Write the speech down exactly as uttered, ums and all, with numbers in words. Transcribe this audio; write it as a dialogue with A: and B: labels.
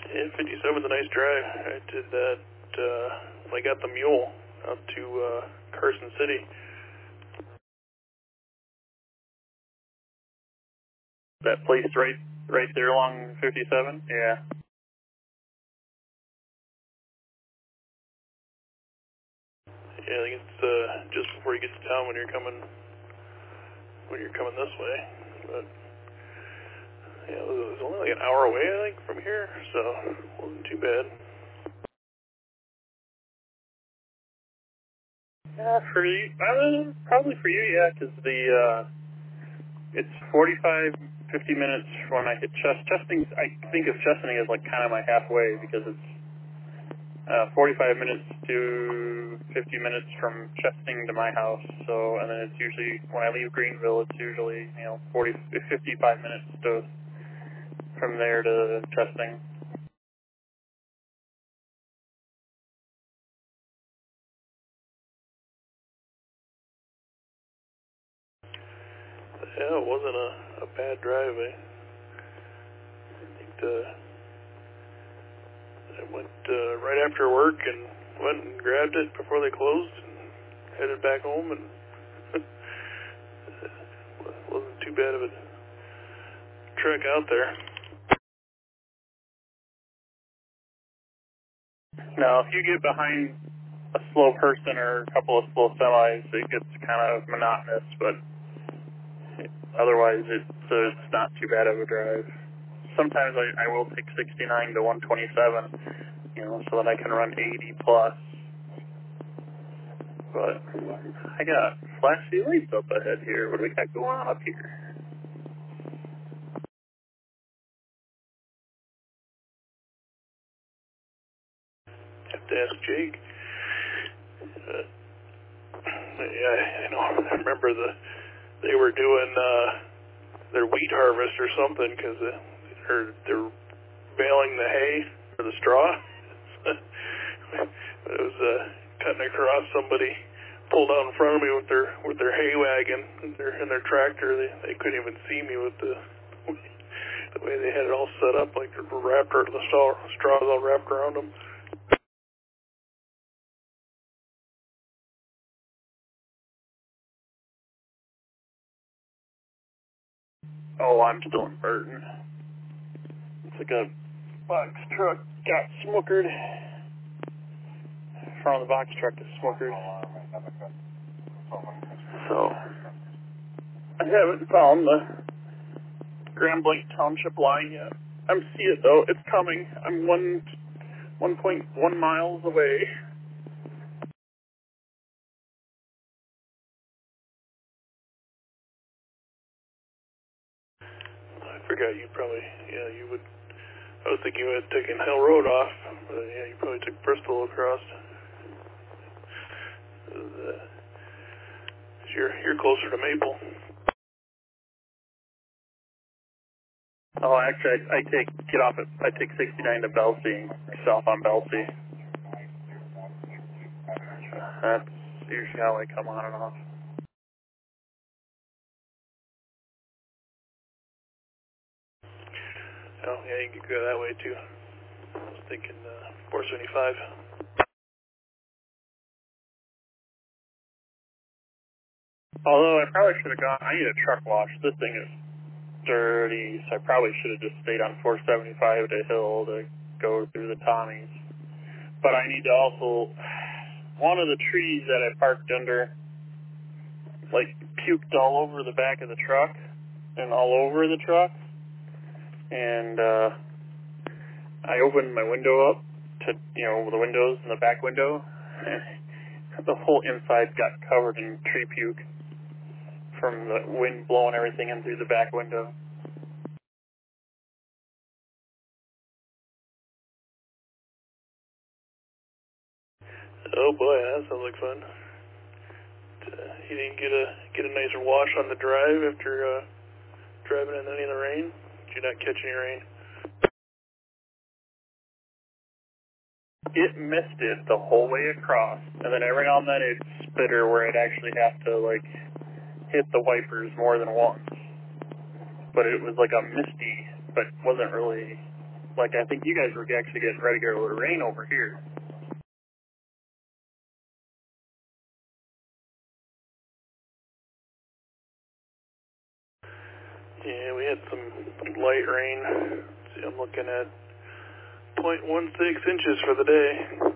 A: Yeah, fifty-seven's a nice drive. I did that uh, when I got the mule out to uh, Carson City.
B: That place right right there along fifty-seven? Yeah.
A: Yeah, I think it's uh, just before you get to town when you're coming when you're coming this way. But yeah, it was, it was only like an hour away, I think, from here, so it wasn't too bad.
B: Yeah, for you, uh, probably for you, yeah, because the uh, it's forty-five, fifty minutes when I hit Chest. Chesting, I think of Chesaning as like kind of my halfway because it's uh, forty-five minutes to fifty minutes from Chesting to my house. So, and then it's usually when I leave Greenville, it's usually you know forty, fifty-five minutes to from there to Chesting.
A: Yeah, it wasn't a, a bad drive. I think the, I went uh, right after work and went and grabbed it before they closed and headed back home, and it wasn't too bad of a trek out there.
B: Now, if you get behind a slow person or a couple of slow semis, it gets kind of monotonous, but otherwise it's, uh, it's not too bad of a drive. Sometimes I, I will take sixty-nine to one twenty-seven, you know, so that I can run eighty plus. But I got flashy lights up ahead here. What do we got going on up here?
A: Have to ask Jake. Uh, yeah, I know. I remember the they were doing uh, their wheat harvest or something because uh, they're, they're baling the hay for the straw. It was uh, cutting across. Somebody pulled out in front of me with their with their hay wagon and their and their tractor. They they couldn't even see me with the the way they had it all set up, like they're wrapped or the straw straws all wrapped around them.
B: Oh, I'm still in Burton. It's like a box truck got smookered. Front of the box truck is smookered. So, I haven't found the Grand Blanc Township line yet. I'm see it though. It's coming. I'm one one point one miles away.
A: I forgot you probably yeah you would. I was thinking you had taken Hill Road off, but yeah, you probably took Bristol across. Uh, you're you're closer to Maple.
B: Oh, actually, I, I take get off at I take sixty-nine to Belsey, south on Belsey. That's usually how I come on and off.
A: Oh yeah, you could go that way too. I was thinking uh, four seventy-five.
B: Although I probably should have gone. I need a truck wash. This thing is dirty, so I probably should have just stayed on four seventy-five to Hill to go through the Tommies. But I need to also, one of the trees that I parked under, like, puked all over the back of the truck and all over the truck. And uh, I opened my window up to, you know, the windows and the back window, and the whole inside got covered in tree puke from the wind blowing everything in through the back window.
A: Oh boy, that sounds like fun. Uh, you didn't get a get a nicer wash on the drive after uh, driving in any of the rain? Did you not catch any rain?
B: It missed it the whole way across, and then every now and then it'd spitter where it'd actually have to, like, hit the wipers more than once. But it was like a misty, but wasn't really like I think you guys were actually getting ready to go to rain over here.
A: Yeah, we had some light rain. See, I'm looking at zero point one six inches for the day.